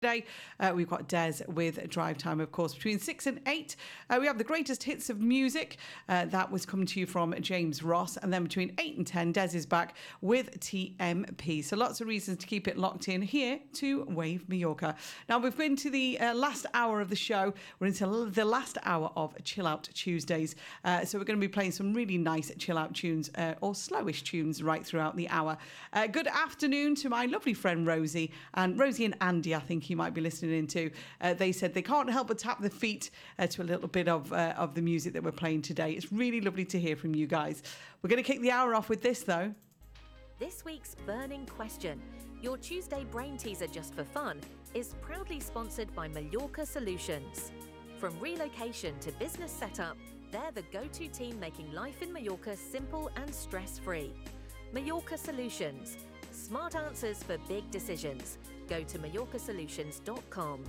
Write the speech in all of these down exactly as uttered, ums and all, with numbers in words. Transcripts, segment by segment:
Today, uh, we've got Des with Drive Time, of course, between six and eight. Uh, we have the greatest hits of music. Uh, that was coming to you from James Ross. And then between eight and ten, Des is back with T M P. So lots of reasons to keep it locked in here to Wave Mallorca. Now, we've been to the uh, last hour of the show. We're into the last hour of Chill Out Tuesdays. Uh, so we're going to be playing some really nice chill out tunes uh, or slowish tunes right throughout the hour. Uh, good afternoon to my lovely friend Rosie. And Rosie and Andy, I think you might be listening into. Uh, they said they can't help but tap their feet uh, to a little bit of uh, of the music that we're playing today. It's really lovely to hear from you guys. We're going to kick the hour off with this, though. This week's burning question, your Tuesday brain teaser just for fun, is proudly sponsored by Mallorca Solutions. From relocation to business setup, they're the go-to team making life in Mallorca simple and stress-free. Mallorca Solutions. Smart answers for big decisions. Go to Mallorca Solutions dot com.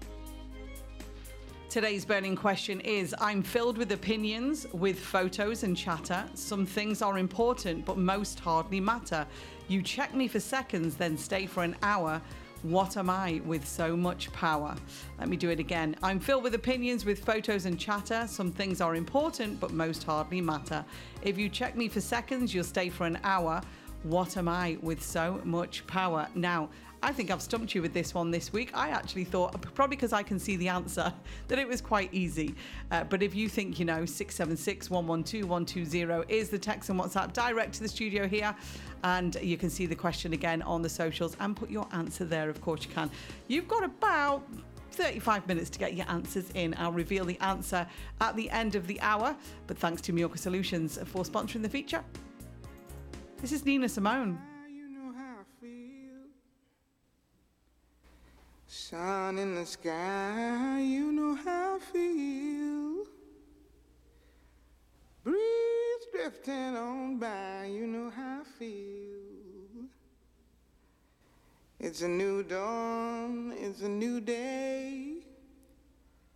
Today's burning question is, I'm filled with opinions, with photos and chatter. Some things are important, but most hardly matter. You check me for seconds, then stay for an hour. What am I with so much power? Let me do it again. I'm filled with opinions, with photos and chatter. Some things are important, but most hardly matter. If you check me for seconds, you'll stay for an hour. What am I with so much power? Now, I think I've stumped you with this one this week. I actually thought, probably because I can see the answer, that it was quite easy. Uh, but if you think, you know, six seven six, one one two, one two zero is the text and WhatsApp direct to the studio here. And you can see the question again on the socials and put your answer there. Of course you can. You've got about thirty-five minutes to get your answers in. I'll reveal the answer at the end of the hour. But thanks to Mallorca Solutions for sponsoring the feature. This is Nina Simone. You know how I feel. Sun in the sky, you know how I feel. Breeze drifting on by, you know how I feel. It's a new dawn, it's a new day.